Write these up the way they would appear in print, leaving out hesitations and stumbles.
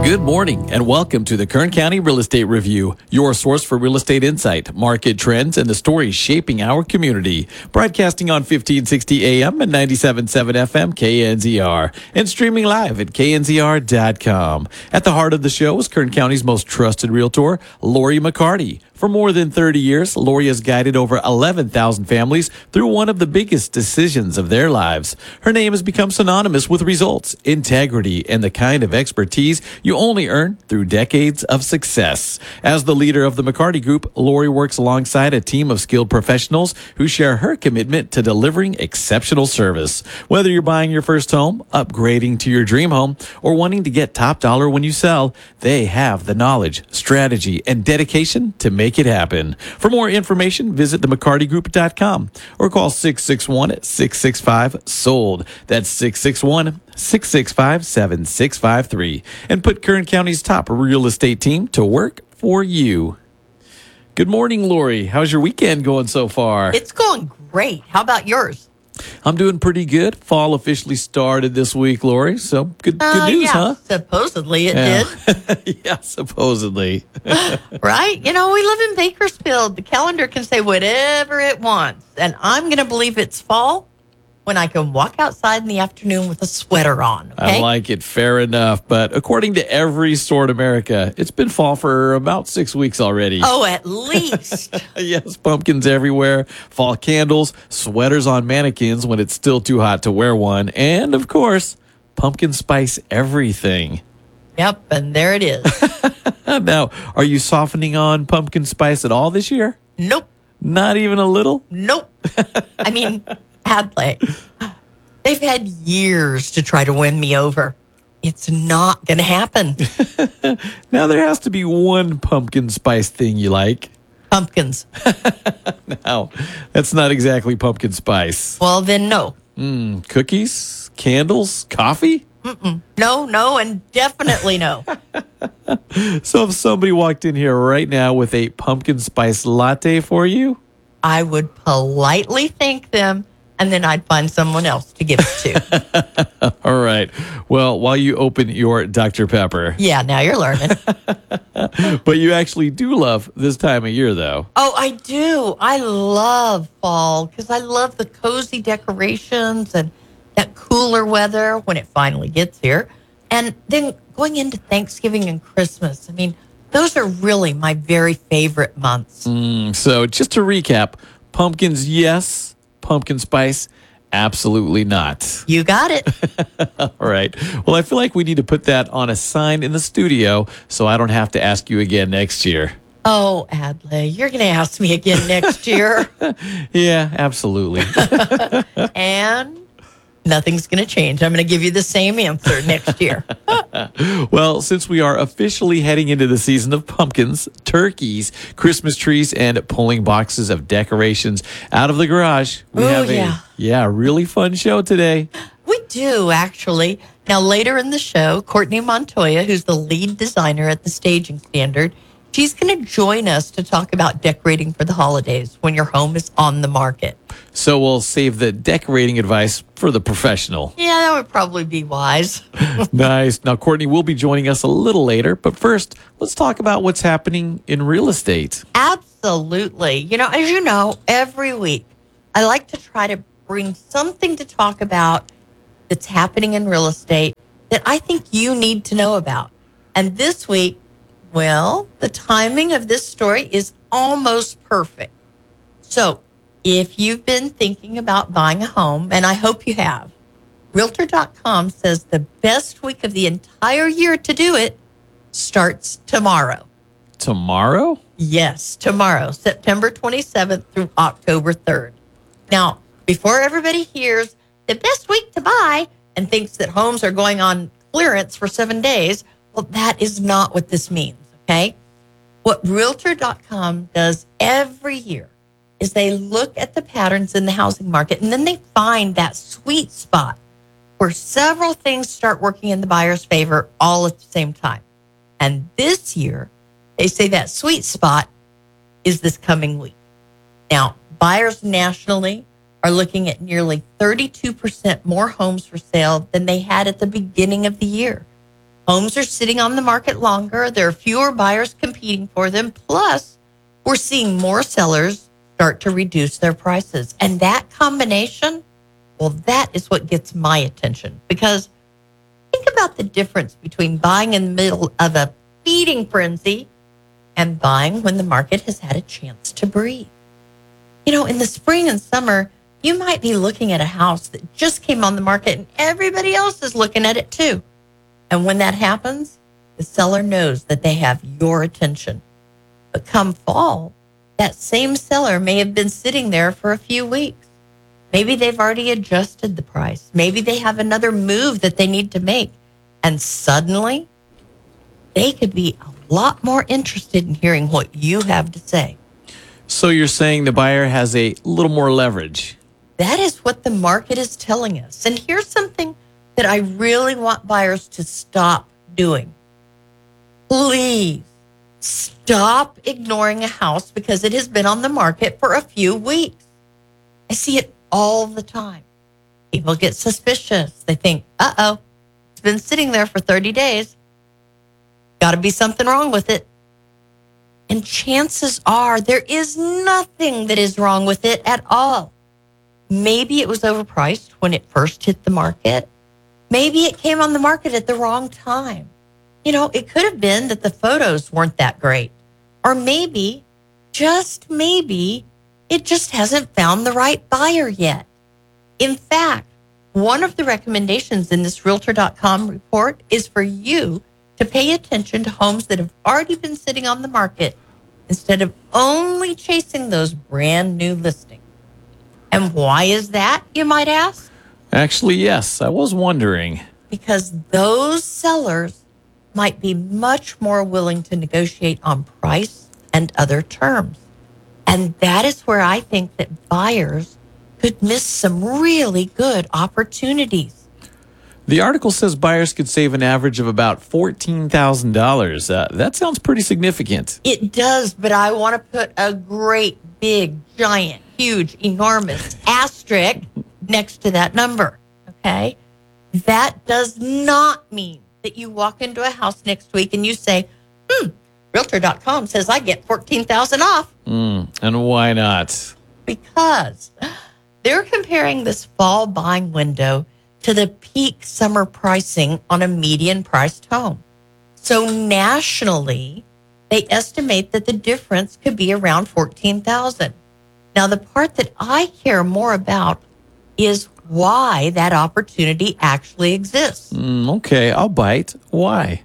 Good morning and welcome to the Kern County Real Estate Review, your source for real estate insight, market trends, and the stories shaping our community. Broadcasting on 1560 AM and 97.7 FM KNZR and streaming live at knzr.com. At the heart of the show is Kern County's most trusted realtor, Lori McCarty. For more than 30 years, Lori has guided over 11,000 families through one of the biggest decisions of their lives. Her name has become synonymous with results, integrity, and the kind of expertise you only earn through decades of success. As the leader of the McCarty Group, Lori works alongside a team of skilled professionals who share her commitment to delivering exceptional service. Whether you're buying your first home, upgrading to your dream home, or wanting to get top dollar when you sell, they have the knowledge, strategy, and dedication to make it happen. For more information, visit themccartygroup.com or call 661-665-SOLD. That's 661-665-7653. And put Kern County's top real estate team to work for you. Good morning, Lori. How's your weekend going so far? It's going great. How about yours? I'm doing pretty good. Fall officially started this week, Lori. So good news, huh? Supposedly it did. Yeah, supposedly. Right? You know, we live in Bakersfield. The calendar can say whatever it wants. And I'm going to believe it's fall when I can walk outside in the afternoon with a sweater on. Okay? I like it. Fair enough. But according to every store in America, it's been fall for about 6 weeks already. Oh, at least. Yes, pumpkins everywhere, fall candles, sweaters on mannequins when it's still too hot to wear one, and, of course, pumpkin spice everything. Yep, and there it is. Now, are you softening on pumpkin spice at all this year? Nope. Not even a little? Nope. I mean, Hadley, they've had years to try to win me over. It's not going to happen. Now, there has to be one pumpkin spice thing you like. Pumpkins. No, that's not exactly pumpkin spice. Well, then no. Cookies, candles, coffee? No, and definitely no. So if somebody walked in here right now with a pumpkin spice latte for you? I would politely thank them, and then I'd find someone else to give it to. All right. Well, while you open your Dr. Pepper. Yeah, now you're learning. But you actually do love this time of year, though. Oh, I do. I love fall because I love the cozy decorations and that cooler weather when it finally gets here. And then going into Thanksgiving and Christmas, I mean, those are really my very favorite months. So just to recap, pumpkins, yes. Pumpkin spice, absolutely not. You got it. All right. Well, I feel like we need to put that on a sign in the studio so I don't have to ask you again next year. Oh, Adley, you're going to ask me again next year. Yeah, absolutely. And nothing's going to change. I'm going to give you the same answer next year. Well, since we are officially heading into the season of pumpkins, turkeys, Christmas trees, and pulling boxes of decorations out of the garage, we have a really fun show today. We do, actually. Now, later in the show, Courtney Montoya, who's the lead designer at the Staging Standard, she's going to join us to talk about decorating for the holidays when your home is on the market. So we'll save the decorating advice for the professional. Yeah, that would probably be wise. Nice. Now, Courtney will be joining us a little later, but first, let's talk about what's happening in real estate. Absolutely. You know, as you know, every week, I like to try to bring something to talk about that's happening in real estate that I think you need to know about. And this week, well, the timing of this story is almost perfect. So, if you've been thinking about buying a home, and I hope you have, Realtor.com says the best week of the entire year to do it starts tomorrow. Tomorrow? Yes, tomorrow, September 27th through October 3rd. Now, before everybody hears the best week to buy and thinks that homes are going on clearance for 7 days, well, that is not what this means, okay? What Realtor.com does every year is they look at the patterns in the housing market, and then they find that sweet spot where several things start working in the buyer's favor all at the same time. And this year, they say that sweet spot is this coming week. Now, buyers nationally are looking at nearly 32% more homes for sale than they had at the beginning of the year. Homes are sitting on the market longer. There are fewer buyers competing for them. Plus, we're seeing more sellers start to reduce their prices. And that combination, well, that is what gets my attention. Because think about the difference between buying in the middle of a feeding frenzy and buying when the market has had a chance to breathe. You know, in the spring and summer, you might be looking at a house that just came on the market and everybody else is looking at it too. And when that happens, the seller knows that they have your attention. But come fall, that same seller may have been sitting there for a few weeks. Maybe they've already adjusted the price. Maybe they have another move that they need to make. And suddenly, they could be a lot more interested in hearing what you have to say. So you're saying the buyer has a little more leverage? That is what the market is telling us. And here's something that I really want buyers to stop doing. Please stop ignoring a house because it has been on the market for a few weeks. I see it all the time. People get suspicious. They think, uh-oh, it's been sitting there for 30 days. Got to be something wrong with it. And chances are there is nothing that is wrong with it at all. Maybe it was overpriced when it first hit the market. Maybe it came on the market at the wrong time. You know, it could have been that the photos weren't that great. Or maybe, just maybe, it just hasn't found the right buyer yet. In fact, one of the recommendations in this Realtor.com report is for you to pay attention to homes that have already been sitting on the market instead of only chasing those brand new listings. And why is that, you might ask? Actually, yes. I was wondering. Because those sellers might be much more willing to negotiate on price and other terms. And that is where I think that buyers could miss some really good opportunities. The article says buyers could save an average of about $14,000. That sounds pretty significant. It does, but I want to put a great, big, giant, huge, enormous asterisk next to that number, okay? That does not mean that you walk into a house next week and you say, Realtor.com says I get $14,000 off. And why not? Because they're comparing this fall buying window to the peak summer pricing on a median priced home. So nationally, they estimate that the difference could be around $14,000. Now, the part that I care more about is why that opportunity actually exists. Okay, I'll bite. Why?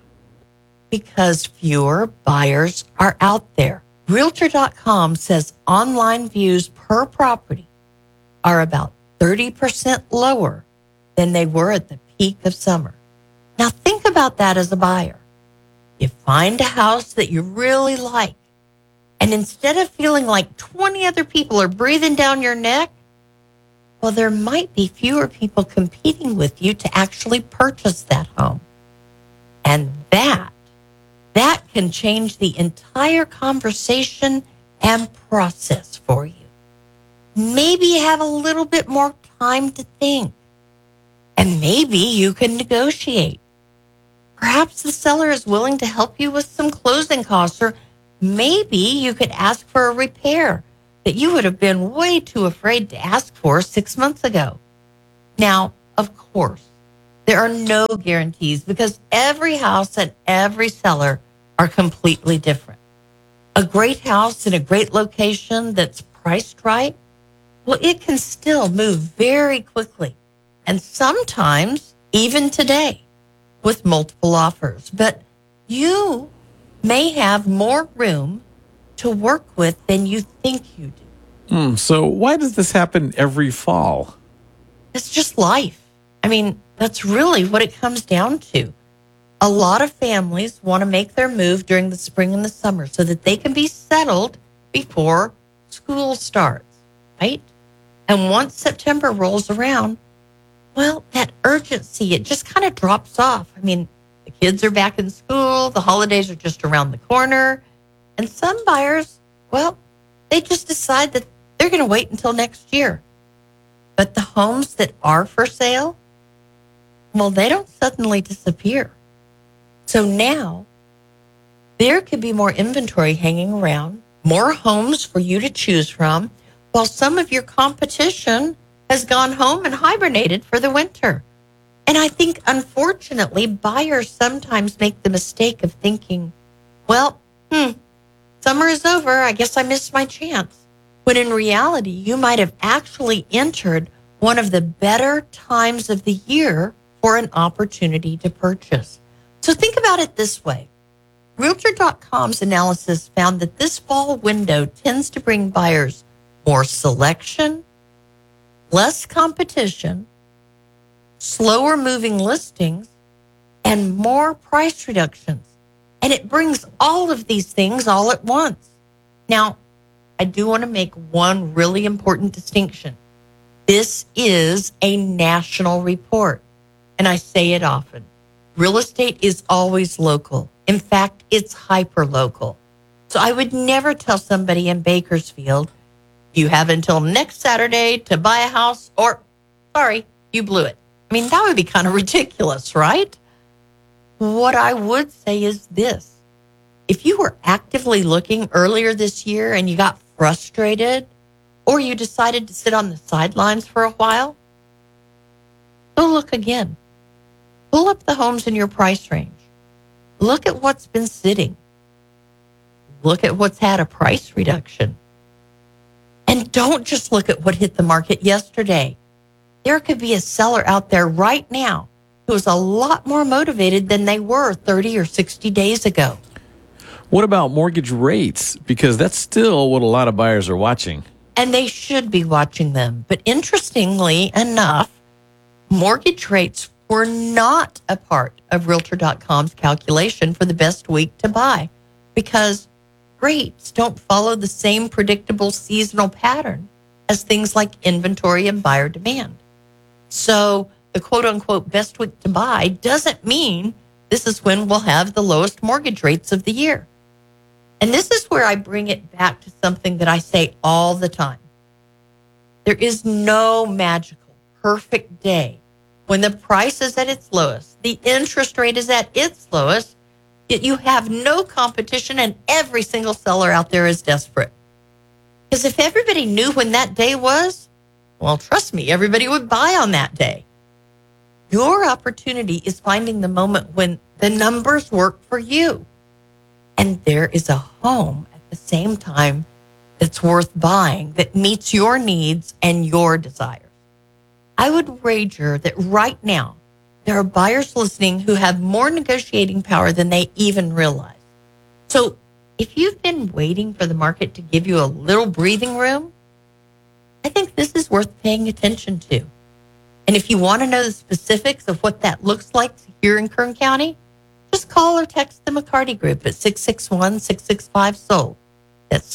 Because fewer buyers are out there. Realtor.com says online views per property are about 30% lower than they were at the peak of summer. Now, think about that as a buyer. You find a house that you really like, and instead of feeling like 20 other people are breathing down your neck, well, there might be fewer people competing with you to actually purchase that home. And that can change the entire conversation and process for you. Maybe you have a little bit more time to think. And maybe you can negotiate. Perhaps the seller is willing to help you with some closing costs, or maybe you could ask for a repair that you would have been way too afraid to ask for 6 months ago. Now, of course, there are no guarantees because every house and every seller are completely different. A great house in a great location that's priced right, well, it can still move very quickly. And sometimes, even today, with multiple offers. But you may have more room to work with than you think you do. So why does this happen every fall? It's just life. I mean, that's really what it comes down to. A lot of families want to make their move during the spring and the summer so that they can be settled before school starts, right? And once September rolls around, well, that urgency, it just kind of drops off. I mean, the kids are back in school, the holidays are just around the corner, and some buyers, well, they just decide that they're going to wait until next year. But the homes that are for sale, well, they don't suddenly disappear. So now there could be more inventory hanging around, more homes for you to choose from, while some of your competition has gone home and hibernated for the winter. And I think, unfortunately, buyers sometimes make the mistake of thinking, well, summer is over. I guess I missed my chance. When in reality, you might have actually entered one of the better times of the year for an opportunity to purchase. So think about it this way. Realtor.com's analysis found that this fall window tends to bring buyers more selection, less competition, slower moving listings, and more price reductions. And it brings all of these things all at once. Now, I do want to make one really important distinction. This is a national report, and I say it often. Real estate is always local. In fact, it's hyper-local. So I would never tell somebody in Bakersfield, you have until next Saturday to buy a house, or, sorry, you blew it. I mean, that would be kind of ridiculous, right? What I would say is this. If you were actively looking earlier this year and you got frustrated, or you decided to sit on the sidelines for a while, go look again. Pull up the homes in your price range. Look at what's been sitting. Look at what's had a price reduction. And don't just look at what hit the market yesterday. There could be a seller out there right now who is a lot more motivated than they were 30 or 60 days ago. What about mortgage rates? Because that's still what a lot of buyers are watching. And they should be watching them. But interestingly enough, mortgage rates were not a part of Realtor.com's calculation for the best week to buy, because rates don't follow the same predictable seasonal pattern as things like inventory and buyer demand. So the quote-unquote best week to buy doesn't mean this is when we'll have the lowest mortgage rates of the year. And this is where I bring it back to something that I say all the time. There is no magical, perfect day when the price is at its lowest, the interest rate is at its lowest, yet you have no competition and every single seller out there is desperate. Because if everybody knew when that day was, well, trust me, everybody would buy on that day. Your opportunity is finding the moment when the numbers work for you. And there is a home at the same time that's worth buying, that meets your needs and your desires. I would wager that right now there are buyers listening who have more negotiating power than they even realize. So if you've been waiting for the market to give you a little breathing room, I think this is worth paying attention to. And if you want to know the specifics of what that looks like here in Kern County, just call or text the McCarty Group at 661-665-SOLD. That's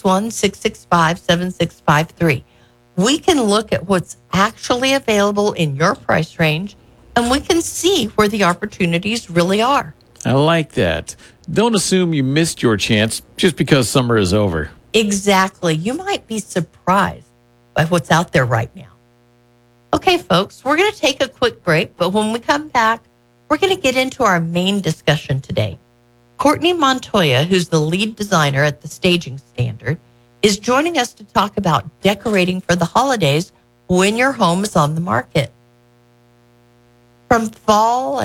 661-665-7653. We can look at what's actually available in your price range, and we can see where the opportunities really are. I like that. Don't assume you missed your chance just because summer is over. Exactly. You might be surprised by what's out there right now. Okay, folks, we're going to take a quick break, but when we come back, we're going to get into our main discussion today. Courtney Montoya, who's the lead designer at the Staging Standard, is joining us to talk about decorating for the holidays when your home is on the market. From fall